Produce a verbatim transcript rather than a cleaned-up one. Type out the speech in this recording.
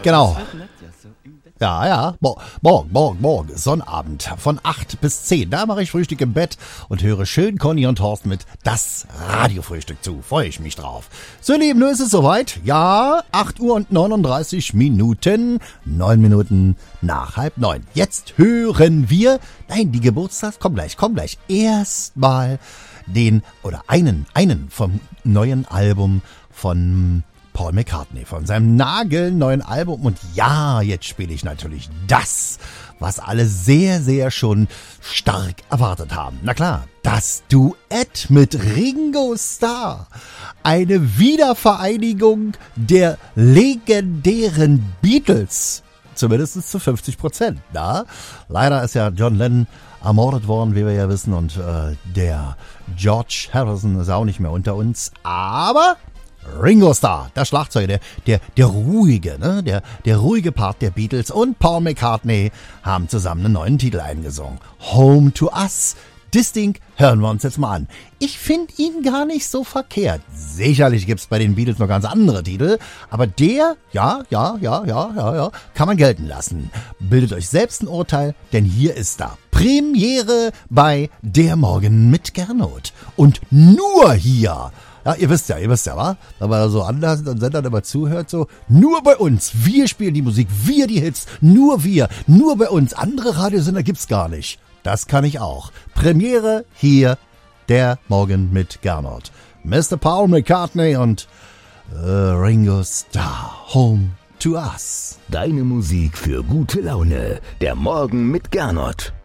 Genau. Ja, ja, Mo- morgen, morgen, morgen, Sonnabend von acht bis zehn. Da mache ich Frühstück im Bett und höre schön Conny und Horst mit Das Radiofrühstück zu. Freue ich mich drauf. So, ihr Lieben, nun ist es soweit. Ja, acht Uhr und neununddreißig Minuten. Neun Minuten nach halb neun. Jetzt hören wir, nein, die Geburtstags, komm gleich, komm gleich. Erstmal den, oder einen, einen vom neuen Album von Paul McCartney, von seinem nagelneuen Album. Und ja, jetzt spiele ich natürlich das, was alle sehr, sehr schon stark erwartet haben. Na klar, das Duett mit Ringo Starr. Eine Wiedervereinigung der legendären Beatles. Zumindest zu fünfzig Prozent. Na? Leider ist ja John Lennon ermordet worden, wie wir ja wissen. Und äh, der George Harrison ist auch nicht mehr unter uns. Aber Ringo Starr, der Schlagzeuger, der, der, der ruhige, ne, der, der ruhige Part der Beatles und Paul McCartney haben zusammen einen neuen Titel eingesungen. Home to Us. Das Ding hören wir uns jetzt mal an. Ich finde ihn gar nicht so verkehrt. Sicherlich gibt's bei den Beatles noch ganz andere Titel, aber der, ja, ja, ja, ja, ja, ja, kann man gelten lassen. Bildet euch selbst ein Urteil, denn hier ist da Premiere bei Der Morgen mit Gernot. Und nur hier. Ja, ihr wisst ja, ihr wisst ja, wa? Wenn man so anders und Sendern immer zuhört, so, nur bei uns, wir spielen die Musik, wir die Hits, nur wir, nur bei uns, andere Radiosender gibt's gar nicht. Das kann ich auch. Premiere hier, Der Morgen mit Gernot. Mister Paul McCartney und äh, Ringo Starr, Home to Us. Deine Musik für gute Laune, Der Morgen mit Gernot.